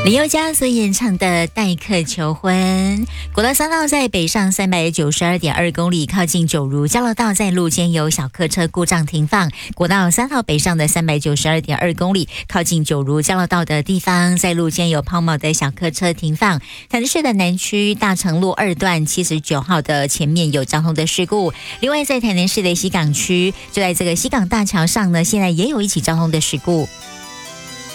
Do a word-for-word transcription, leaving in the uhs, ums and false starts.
林宥嘉所演唱的《代客求婚》。国道三号在北上三百九十二点二公里，靠近九如交流道，在路肩有小客车故障停放。国道三号北上的三百九十二点二公里，靠近九如交流道的地方，在路肩有抛锚的小客车停放。台南市的南区大成路二段七十九号的前面有交通的事故。另外，在台南市的西港区，就在这个西港大桥上呢，现在也有一起交通的事故。